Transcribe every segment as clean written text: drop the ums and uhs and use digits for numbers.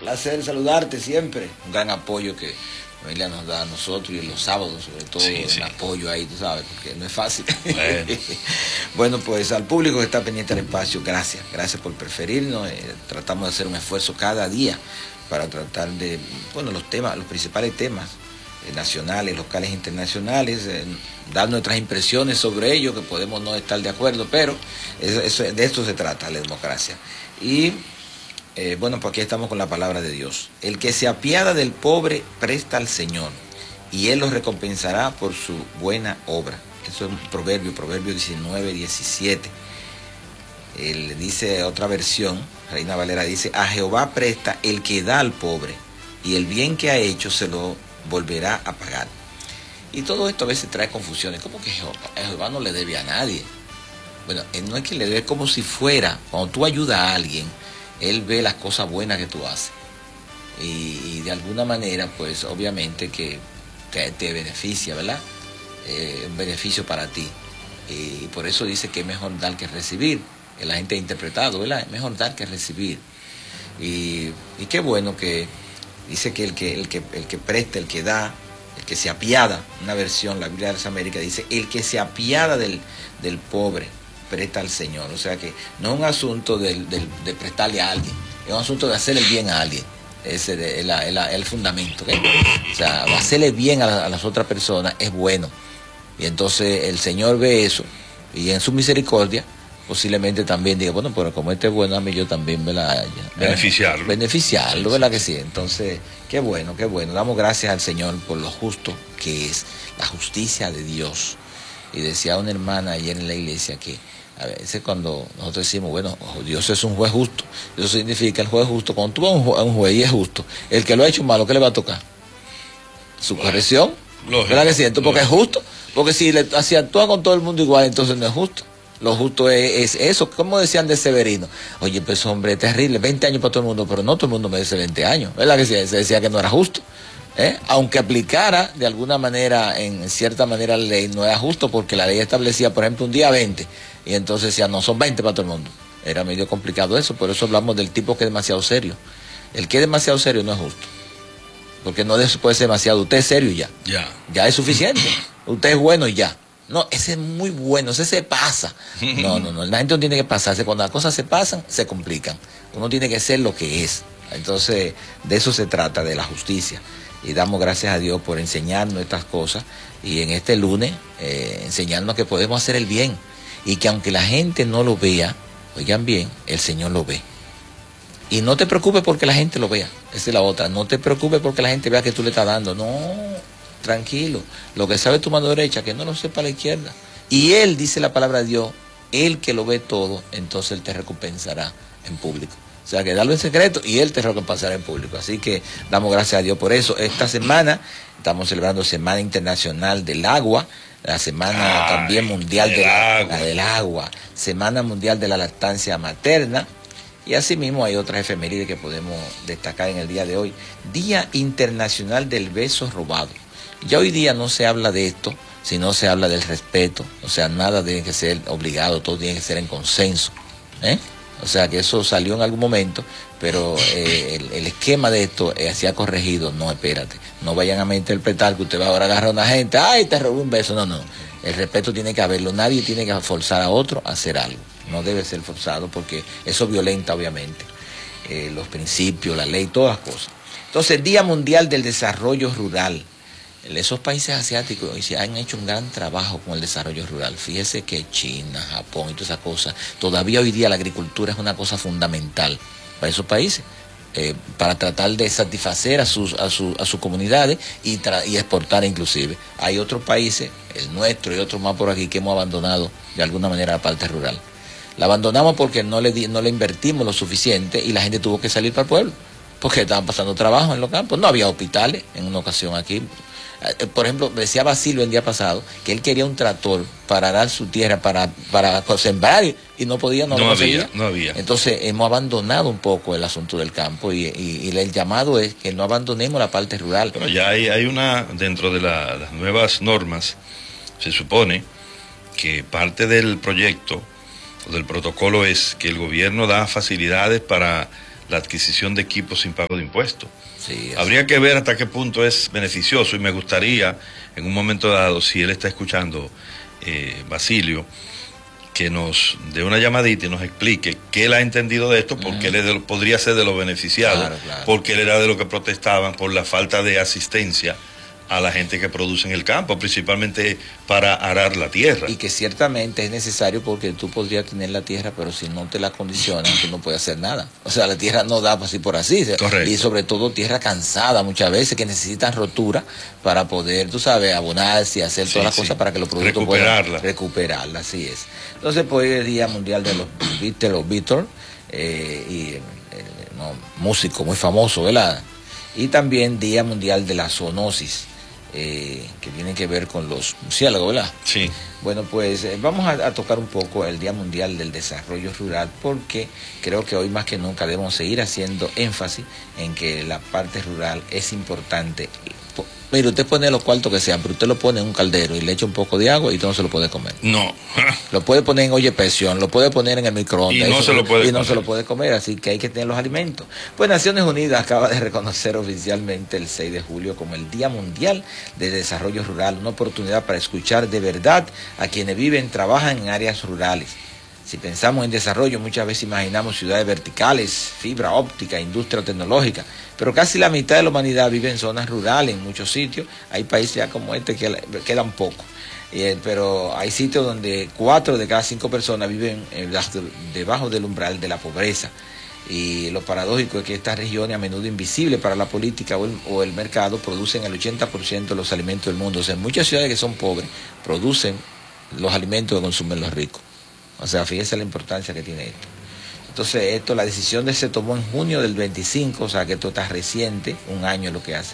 placer saludarte siempre. Un gran apoyo que la familia nos da a nosotros y los sábados sobre todo, un apoyo ahí, tú sabes, porque no es fácil. Bueno, pues al público que está pendiente del espacio, gracias por preferirnos. Tratamos de hacer un esfuerzo cada día para tratar de, los principales temas nacionales, locales, internacionales, dar nuestras impresiones sobre ello, que podemos no estar de acuerdo, pero de esto se trata la democracia. Y pues aquí estamos con la palabra de Dios. El que se apiada del pobre presta al Señor, y Él lo recompensará por su buena obra. Eso es un proverbio 19, 17. Él dice otra versión, Reina Valera dice: a Jehová presta el que da al pobre, y el bien que ha hecho se lo volverá a pagar. Y todo esto a veces trae confusiones. ¿Cómo que Jehová no le debe a nadie? Bueno, no es que le debe, como si fuera, cuando tú ayudas a alguien, Él ve las cosas buenas que tú haces. Y de alguna manera, pues obviamente que te beneficia, ¿verdad? Un beneficio para ti. Y por eso dice que es mejor dar que recibir. Que la gente ha interpretado, ¿verdad? Es mejor dar que recibir. Y qué bueno que dice que el que presta, el que da, el que se apiada, una versión, la Biblia de las Américas dice: el que se apiada del pobre presta al Señor. O sea que no es un asunto de prestarle a alguien, es un asunto de hacerle bien a alguien. Ese es el fundamento, ¿okay? O sea, hacerle bien a las otras personas es bueno. Y entonces el Señor ve eso, y en su misericordia posiblemente también diga: bueno, pero como este es bueno a mí, yo también me la haya. Beneficiarlo, ¿verdad que sí? Entonces, qué bueno. Damos gracias al Señor por lo justo que es, la justicia de Dios. Y decía una hermana ayer en la iglesia que a veces cuando nosotros decimos: bueno, Dios es un juez justo, eso significa el juez justo. Cuando tú vas a un juez y es justo, el que lo ha hecho malo, ¿qué le va a tocar? Su corrección, ¿verdad que sí? Entonces, porque es justo, porque si actúa con todo el mundo igual, entonces no es justo. Lo justo es eso, como decían de Severino: oye, pues hombre, es terrible, 20 años para todo el mundo, pero no todo el mundo merece 20 años, ¿verdad que sí? Se decía que no era justo. Aunque aplicara de alguna manera, en cierta manera, la ley, no era justo, porque la ley establecía, por ejemplo, un día 20, y entonces decía: no, son 20 para todo el mundo. Era medio complicado eso, por eso hablamos del tipo que es demasiado serio. El que es demasiado serio no es justo, porque no puede ser demasiado. Usted es serio y ya es suficiente. Usted es bueno y ya. No, ese es muy bueno, ese se pasa. No, la gente no tiene que pasarse. Cuando las cosas se pasan, se complican. Uno tiene que ser lo que es. Entonces, de eso se trata, de la justicia. Y damos gracias a Dios por enseñarnos estas cosas. Y en este lunes, enseñarnos que podemos hacer el bien. Y que aunque la gente no lo vea, oigan bien, el Señor lo ve. Y no te preocupes porque la gente lo vea. Esa es la otra. No te preocupes porque la gente vea que tú le estás dando. No, tranquilo. Lo que sabe tu mano derecha, que no lo sepa la izquierda. Y Él, dice la palabra de Dios, Él que lo ve todo, entonces Él te recompensará en público. O sea, que dalo en secreto y Él te recompensará en público. Así que damos gracias a Dios por eso. Esta semana estamos celebrando Semana Internacional del Agua, la Semana también Mundial del Agua, Semana Mundial de la Lactancia Materna. Y asimismo hay otras efemérides que podemos destacar en el día de hoy. Día Internacional del Beso Robado. Ya hoy día no se habla de esto, sino se habla del respeto. O sea, nada tiene que ser obligado, todo tiene que ser en consenso. O sea, que eso salió en algún momento, pero el esquema de esto se ha corregido. No, espérate, no vayan a malinterpretar que usted va ahora a agarrar a una gente: ¡ay, te robó un beso! No. El respeto tiene que haberlo. Nadie tiene que forzar a otro a hacer algo. No debe ser forzado, porque eso violenta, obviamente, los principios, la ley, todas las cosas. Entonces, Día Mundial del Desarrollo Rural. Esos países asiáticos han hecho un gran trabajo con el desarrollo rural. Fíjese que China, Japón y todas esas cosas, todavía hoy día la agricultura es una cosa fundamental para esos países, para tratar de satisfacer a sus comunidades y exportar inclusive. Hay otros países, el nuestro y otros más por aquí, que hemos abandonado de alguna manera la parte rural. La abandonamos porque no le invertimos lo suficiente y la gente tuvo que salir para el pueblo, porque estaban pasando trabajo en los campos. No había hospitales en una ocasión aquí. Por ejemplo, decía Basilio el día pasado que él quería un tractor para arar su tierra, para sembrar, y no podía, no había. Entonces hemos abandonado un poco el asunto del campo, y el llamado es que no abandonemos la parte rural. Pero ya hay una, dentro de las nuevas normas, se supone que parte del proyecto o del protocolo es que el gobierno da facilidades para la adquisición de equipos sin pago de impuestos. Sí, habría que ver hasta qué punto es beneficioso, y me gustaría, en un momento dado, si él está escuchando, Basilio, que nos dé una llamadita y nos explique qué él ha entendido de esto, porque él podría ser de los beneficiados, claro. porque él era de los que protestaban por la falta de asistencia a la gente que produce en el campo, principalmente para arar la tierra. Y que ciertamente es necesario, porque tú podrías tener la tierra, pero si no te la condicionan, tú no puedes hacer nada. O sea, la tierra no da así por así. Correcto. Y sobre todo tierra cansada muchas veces, que necesitan rotura para poder, tú sabes, abonarse y hacer todas las cosas para que los productos puedan recuperarla. Así es. Entonces, pues hoy es el Día Mundial de los Beatles, músico muy famoso, ¿verdad? Y también Día Mundial de la Zoonosis, que tiene que ver con los murciélagos, ¿verdad? Sí. Bueno, pues vamos a tocar un poco el Día Mundial del Desarrollo Rural, porque creo que hoy más que nunca debemos seguir haciendo énfasis en que la parte rural es importante. Mire, usted pone los cuartos que sean, pero usted lo pone en un caldero y le echa un poco de agua y usted no se lo puede comer. No. Lo puede poner en olla de presión, lo puede poner en el microondas. Y no se lo puede comer, así que hay que tener los alimentos. Pues Naciones Unidas acaba de reconocer oficialmente el 6 de julio como el Día Mundial de Desarrollo Rural, una oportunidad para escuchar de verdad a quienes viven, trabajan en áreas rurales. Si pensamos en desarrollo, muchas veces imaginamos ciudades verticales, fibra óptica, industria tecnológica, pero casi la mitad de la humanidad vive en zonas rurales, en muchos sitios. Hay países ya como este que quedan pocos, pero hay sitios donde 4 de cada 5 personas viven debajo del umbral de la pobreza. Y lo paradójico es que estas regiones, a menudo invisibles para la política o el mercado, producen el 80% de los alimentos del mundo. O sea, muchas ciudades que son pobres producen los alimentos que consumen los ricos. O sea, fíjese la importancia que tiene esto. Entonces, la decisión se tomó en junio del 25, o sea que esto está reciente, un año es lo que hace.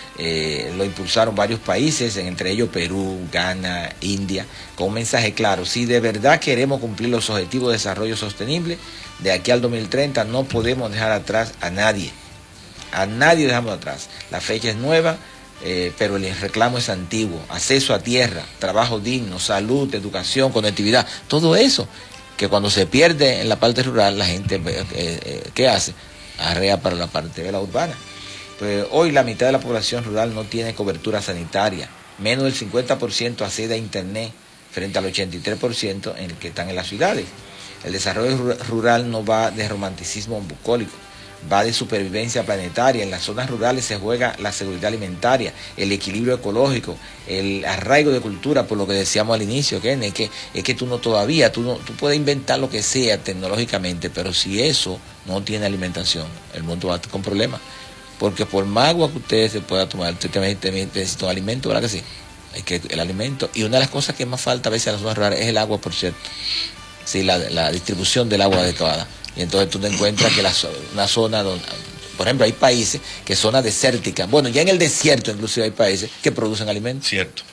Lo impulsaron varios países, entre ellos Perú, Ghana, India, con un mensaje claro: si de verdad queremos cumplir los objetivos de desarrollo sostenible, de aquí al 2030 no podemos dejar atrás a nadie. A nadie dejamos atrás. La fecha es nueva, pero el reclamo es antiguo: acceso a tierra, trabajo digno, salud, educación, conectividad, todo eso que cuando se pierde en la parte rural, la gente, ¿qué hace? Arrea para la parte de la urbana. Pues hoy la mitad de la población rural no tiene cobertura sanitaria, menos del 50% accede a internet, frente al 83% en el que están en las ciudades. El desarrollo rural no va de romanticismo bucólico, va de supervivencia planetaria. En las zonas rurales se juega la seguridad alimentaria, el equilibrio ecológico, el arraigo de cultura, por lo que decíamos al inicio, que es que tú puedes inventar lo que sea tecnológicamente, pero si eso no tiene alimentación, el mundo va a estar con problemas. Porque por más agua que usted se pueda tomar, usted necesita un alimento, ¿verdad que sí? Es que el alimento, y una de las cosas que más falta a veces en las zonas rurales es el agua, por cierto. Sí, la distribución del agua adecuada. Y entonces tú te encuentras que una zona donde, por ejemplo, hay países que zonas desérticas, bueno, ya en el desierto inclusive hay países que producen alimentos. Cierto.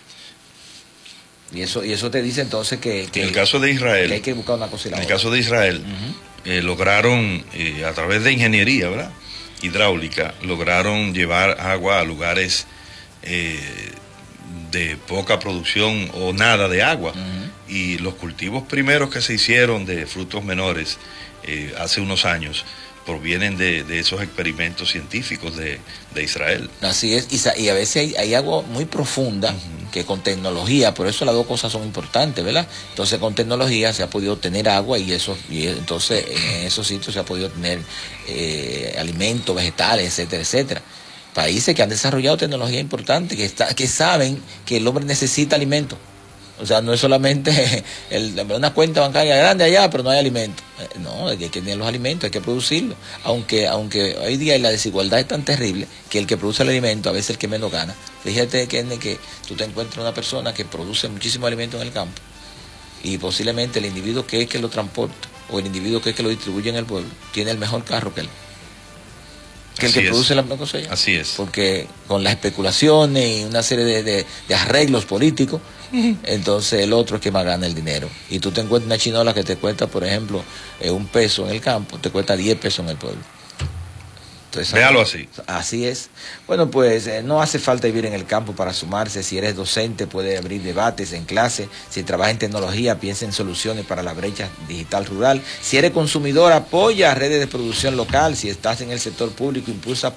Y eso te dice entonces que en el caso de Israel, que hay que buscar una cosa y la otra. En el caso de Israel, lograron, a través de ingeniería, ¿verdad?, hidráulica, lograron llevar agua a lugares de poca producción o nada de agua. Y los cultivos primeros que se hicieron de frutos menores hace unos años provienen de esos experimentos científicos de Israel. Así es, y a veces hay agua muy profunda que con tecnología, por eso las dos cosas son importantes, ¿verdad? Entonces con tecnología se ha podido obtener agua y entonces en esos sitios se ha podido obtener alimentos, vegetales, etcétera, etcétera. Países que han desarrollado tecnología importante, que saben que el hombre necesita alimentos. O sea, no es solamente una cuenta bancaria grande allá, pero no hay alimentos. No, hay que tener los alimentos, hay que producirlos. Aunque hoy día la desigualdad es tan terrible que el que produce el alimento a veces es el que menos gana. Fíjate que tú te encuentras una persona que produce muchísimo alimento en el campo y posiblemente el individuo que es que lo transporta o el individuo que es que lo distribuye en el pueblo tiene el mejor carro que él. Que el que produce la cosecha. Así es. Porque con las especulaciones y una serie de arreglos políticos, entonces el otro es que más gana el dinero. Y tú te encuentras una chinola que te cuesta, por ejemplo, $1 en el campo, te cuesta $10 en el pueblo. Exacto. Véalo así. Así es. Bueno, pues no hace falta vivir en el campo para sumarse. Si eres docente, puede abrir debates en clase. Si trabajas en tecnología, piensa en soluciones para la brecha digital rural. Si eres consumidor, apoya redes de producción local. Si estás en el sector público, impulsa